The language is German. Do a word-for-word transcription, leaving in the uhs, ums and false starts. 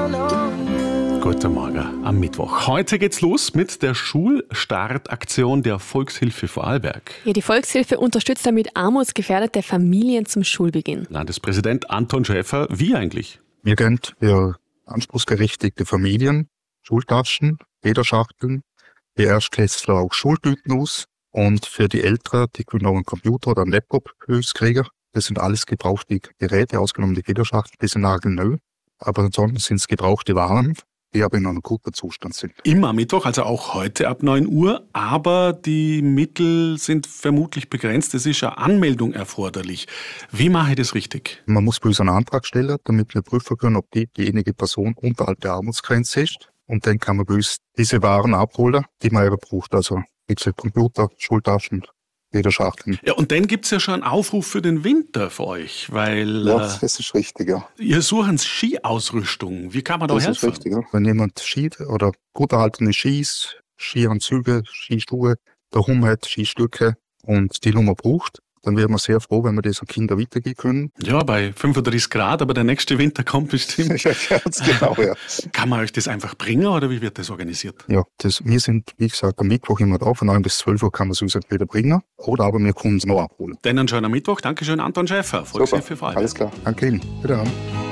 Guten Morgen am Mittwoch. Heute geht's los mit der Schulstartaktion der Volkshilfe Vorarlberg. Ja, die Volkshilfe unterstützt damit armutsgefährdete Familien zum Schulbeginn. Landespräsident Anton Schäfer, wie eigentlich? Wir geben für anspruchsberechtigte Familien Schultaschen, Federschachteln, die Erstklässler auch Schultüten aus und für die Älteren, die können auch einen Computer oder einen Laptop kriegen. Das sind alles gebrauchte Geräte, ausgenommen die Federschachteln, die sind nagelneu. Aber ansonsten sind es gebrauchte Waren, die aber in einem guten Zustand sind. Immer am Mittwoch, also auch heute ab neun Uhr, aber die Mittel sind vermutlich begrenzt. Es ist eine Anmeldung erforderlich. Wie mache ich das richtig? Man muss bloß einen Antrag stellen, damit wir prüfen können, ob die, diejenige Person unterhalb der Armutsgrenze ist. Und dann kann man bloß diese Waren abholen, die man eben braucht. Also Computer, Schultaschen, Federschachteln. Ja, und dann gibt's ja schon einen Aufruf für den Winter für euch, weil Ja, äh, das ist richtig, ja. ihr sucht Skiausrüstung. Wie kann man da Das helfen? ist richtig, ja. Wenn jemand Ski oder gut erhaltene Skis, Skianzüge, Skischuhe, daheim hat, Skistücke und die Nummer braucht, dann wären wir sehr froh, wenn wir das an Kinder weitergeben können. Ja, bei fünfunddreißig Grad, aber der nächste Winter kommt bestimmt. Ja, ganz genau, ja. Kann man euch das einfach bringen oder wie wird das organisiert? Ja, das, wir sind, wie gesagt, am Mittwoch immer da, von neun bis zwölf Uhr kann man es uns entweder bringen oder aber wir können es noch abholen. Dann einen schönen Mittwoch. Dankeschön, Anton Schäfer, Volkshilfe Vorarlberg. Alles klar, danke Ihnen. Wiederhören.